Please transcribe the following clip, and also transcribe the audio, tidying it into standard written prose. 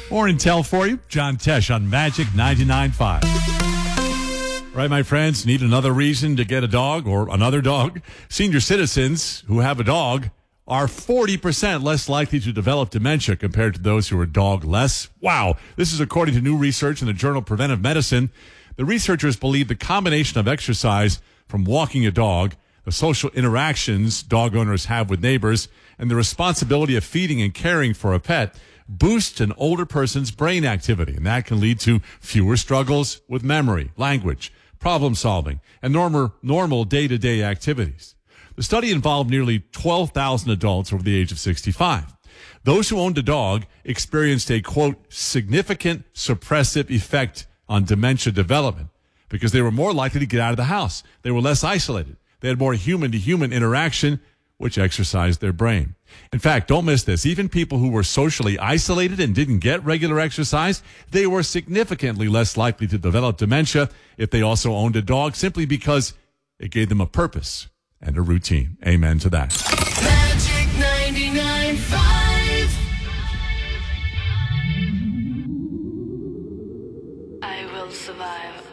More intel for you. John Tesh on Magic 99.5. Right, my friends, need another reason to get a dog or another dog? Senior citizens who have a dog are 40% less likely to develop dementia compared to those who are dog-less. Wow. This is according to new research in the journal Preventive Medicine. The researchers believe the combination of exercise from walking a dog, the social interactions dog owners have with neighbors, and the responsibility of feeding and caring for a pet boosts an older person's brain activity, and that can lead to fewer struggles with memory, language, problem solving, and normal day-to-day activities. The study involved nearly 12,000 adults over the age of 65. Those who owned a dog experienced a, quote, significant suppressive effect on dementia development because they were more likely to get out of the house. They were less isolated. They had more human-to-human interaction, which exercised their brain. In fact, don't miss this. Even people who were socially isolated and didn't get regular exercise, they were significantly less likely to develop dementia if they also owned a dog, simply because it gave them a purpose and a routine. Amen to that. Magic 99.5. I will survive.